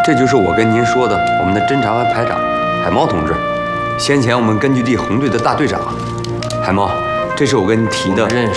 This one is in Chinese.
这就是我跟您说的我们的侦察排长海猫同志，先前我们根据地红队的大队长。海猫，这是我跟你提的。 认识。